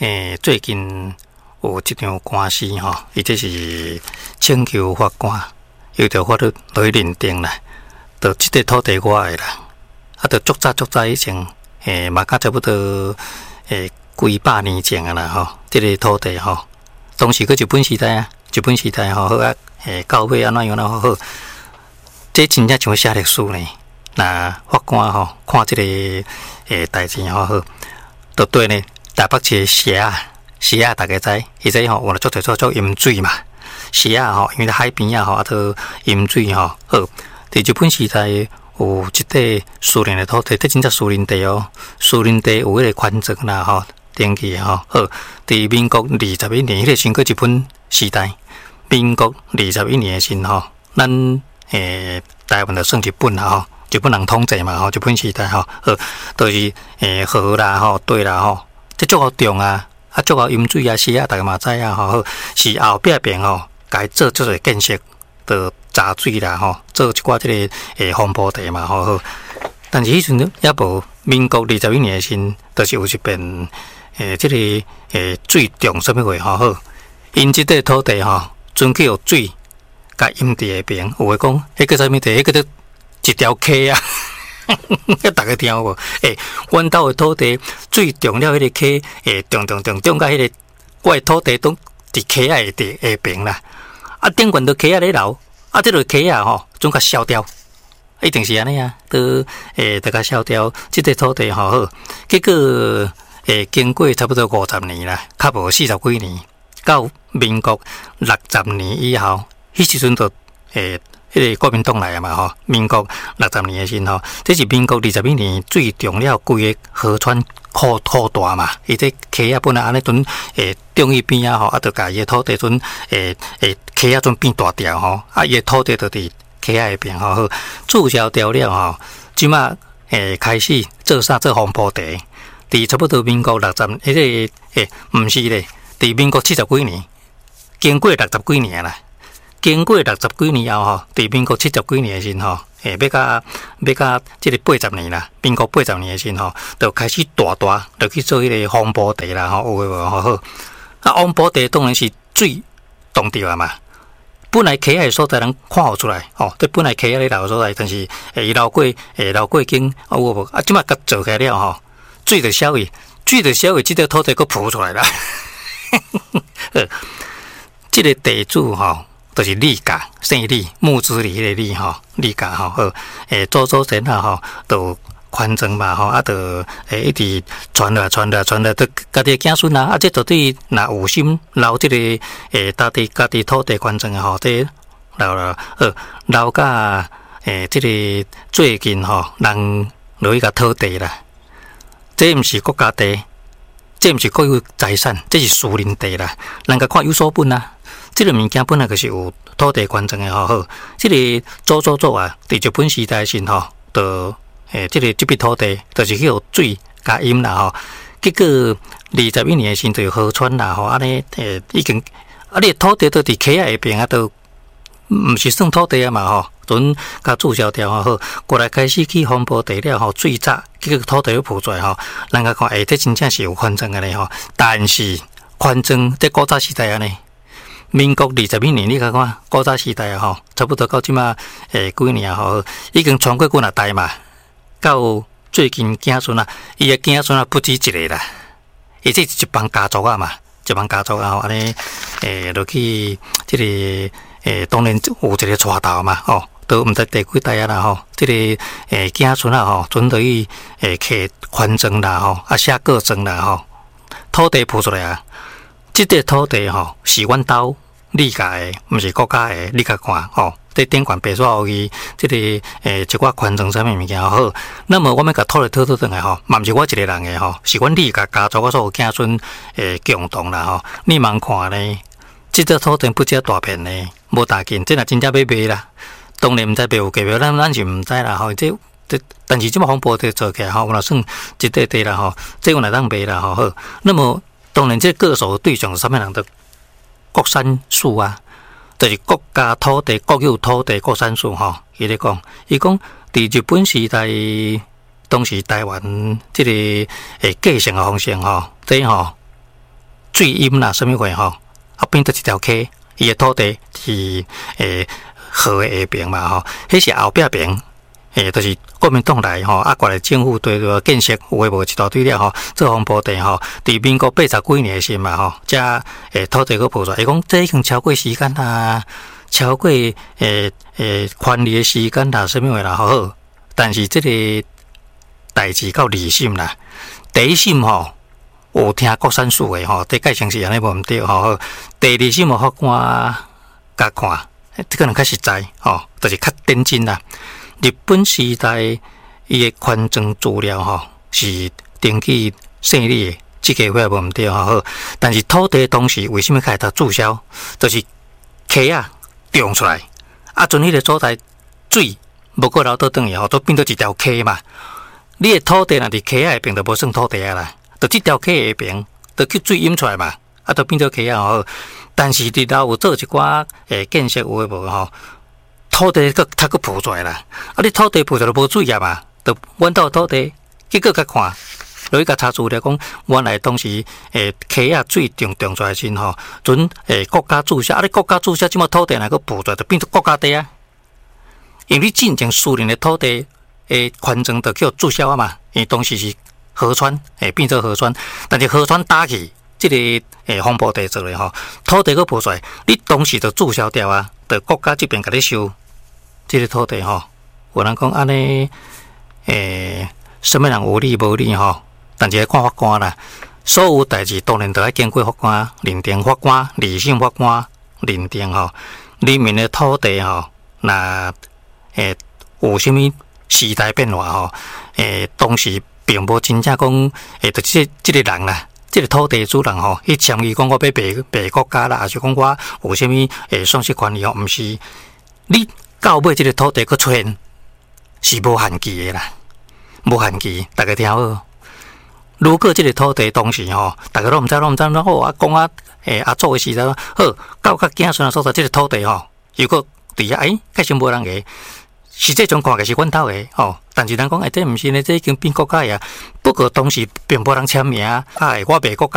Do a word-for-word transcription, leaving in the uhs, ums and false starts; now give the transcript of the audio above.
诶，最近有一场官司吼，伊这是请求法官，有条法律来认定啦，就即个土地我的啦，啊，就足早足早以前，诶，嘛甲差不多诶几百年前啊啦吼，即、这个土地吼，当时个日本时代啊，日本时代吼好啊，诶，到尾安怎样啦好好，这真正像写历史呢。那法官吼看即、这个诶代志吼好，就对呢。台北市蛇啊，蛇啊，大家知，伊这吼，我来做做做做饮水嘛。蛇啊吼，因为海边啊吼，啊都饮水吼。好，伫日本时代有一块私人的土地，这真正私人地哦。私人地有迄个权证啦吼，登记吼。好，伫民国二十一年，迄个先过日本时代，民国二十一年的时吼，咱诶台湾就算日本啦吼，日本人统治嘛吼，日本时代吼，好，就是诶河啦吼，对啦吼。这足好重啊！啊，足好饮水啊，是啊，大家嘛知啊，吼，是后壁边吼，该做做个建设，的查水啦，吼，做一寡这个诶防波堤嘛，吼。但是迄阵也无民国二十一年时，就是有一遍诶，这个诶水重什么话，吼好，因这块土地吼，准去有水，甲淹伫下边，有诶讲，迄个什么地，迄个一条溪啊。迄大家听无？诶，阮兜的土地最重了，迄个溪，诶，重重重重甲迄个我的土地都伫溪仔的下边啦。啊，顶悬都溪仔咧流，啊，这个溪仔吼，总甲烧掉，一定是安尼啊。都诶，大家烧掉，即个土地吼好。结果诶，经过差不多五十年啦，较无四十几年，到民国六十年以后，迄时阵就诶。迄个国民党来啊嘛吼，民国六十年的时吼，这是民国二十一年最重要规个河川扩扩大嘛。伊这溪啊本来安尼阵诶，中伊边啊吼，啊，就甲伊个土地阵诶诶溪啊阵变大条吼，啊，伊个土地就伫溪啊下边吼，好注销掉了吼，即马诶开始做啥做防波堤，伫差不多民国六十，迄个诶，毋是咧，伫民国七十几年，经过六十几年啦。经过六十几年后吼，伫民国七十几年的时吼，诶，要甲要甲即个八十年啦，民国八十年的时吼，就开始大大就去做迄个防波堤啦，吼，有诶无吼好。啊，防波堤当然是水冻着啊嘛。本来溪仔所在人看互出来，吼，这本来溪仔咧流所在，但是诶，伊流过诶流过经啊有无？啊，即马甲做起来了吼，水就消去，水就消去，即个土地佫浮出来啦。即个地主吼。就是李家，姓李，木子李迄个李吼，李家吼好，诶，祖祖先啊吼，都权证嘛吼，啊，都诶一直传来传来传来，都家己子孙啊，啊，这到底若有心留即个诶，家己家己土地权证吼，这留了，好留甲诶，即个最近吼，人落去甲土地啦，这毋是国家地，这毋是国有财产，这是私人地啦，人家看有所本啊。这个物件本来就是有土地权证的吼，好，这个祖祖祖啊，伫日本时代时吼，就诶，这个这笔土地就是去有水加淹啦吼，结果二十一年时就有河川啦吼，安尼诶已经啊，你土地都伫溪仔下边啊，都毋是算土地啊嘛吼，准甲注销掉吼，好，过来开始去防波堤了吼，水闸结果土地又浮出来吼，人家看诶，这真正是有权证的咧吼，但是权证在古早时代安尼。民国二十一年，你看看古早时代啊，吼，差不多到即马诶几年吼，已经传过几啊代嘛。到最近子孙啊，伊个子孙啊不止一个啦，而且是一帮家族啊嘛，一帮家族啊，安尼诶落去即个诶，当然有一个带头嘛，吼，都毋知第几代啊啦吼，即个诶子孙啊吼，准对于诶摕权证啦吼，啊写个证啦吼，土地铺出来啊，即个土地吼是阮兜。你家的，毋是国家的，你甲看吼，这顶悬白纸黑字，这个诶一寡权证啥物物件好。那么我们甲土地讨讨转来吼，嘛毋是我一个人的吼，是阮你家家族我所有子孙诶共同啦吼。你茫看咧，即个土地不只大片咧，无大件，这若真正要卖啦。当然毋知卖有价标，咱咱是毋知啦吼。这这，但是即么防波堤做起来吼，我若算一块地啦吼，这有若当卖啦吼好。那么当然，这个手对象是啥物人的？国产署啊，就是国家土地、国有土地国产署吼。伊咧讲，伊讲伫日本时代，当时台湾即个诶继承诶方式吼，这吼水淹啦，什么货吼，啊变做一条溪，伊的土地是诶河的下边嘛吼，迄是后壁边。诶，就是国民党来吼，啊，过来政府对对建设有诶无一大堆了吼，做防坡地吼，伫民国八十几年时嘛吼，才诶土地个铺出来，伊讲这已经超过时间啦，超过诶诶权利诶时间啦，什么话啦好，但是这个代志较理性啦，第一审吼有听国产署诶吼，伫解释是安尼无毋对吼，第二审法官甲看，这可能较实在吼，就是较认真啦。日本时代伊诶权证资料吼是登记姓李诶，即个话无毋对吼。但是土地当时为什么开始注销？就是溪啊长出来，啊，阵迄个所在水无过流倒转去吼，都变做一条溪嘛。你诶土地若伫溪下边，就无算土地啊啦，就即条溪下边，就去水淹出来嘛，啊，就变做溪啊吼。但是伫头有做一寡诶建设有诶无吼？土地佮它佮铺出来啦，啊！你土地铺出来无水啊嘛，就阮到土地，结果甲看，落去甲查资料讲，原来当时诶溪啊水涨涨出来时吼，准诶国家注销，啊！你国家注销，即么土地若佮铺出来，就变做国家地啊。因为你进前私人的土地诶权证就叫注销啊嘛，因为当时是河川诶变做河川，但是河川打去，即、这个诶防坡地做咧吼，土地佮铺出来，你当时就注销掉啊，就国家这边甲你收。这个土地吼，有人讲安尼，诶，什么人有理无理吼？但是看法官啦，所有代志当然都要经过法官认定，法官理性法官认定吼，里面的土地吼，那诶有啥物时代变化吼？诶，当时并无真正讲，诶，就即、这个人啦。这个土地主人吼，伊签伊讲我要卖卖国家啦，还是讲我有啥物诶损失权利吼？毋是你。到尾这个土地佮出现是无限期的啦，无限期，大家听好。如果这个土地当时吼，大家都毋知，都毋知，然后啊讲啊，诶阿祖的时代，好，到甲囝孙啊所在，这个土地吼，如果伫遐诶，开始无人个，实际上看个是阮兜的吼，但是人讲诶，这毋是呢，这已经变国家啊。不过当时并无人签名啊，啊，我卖国家。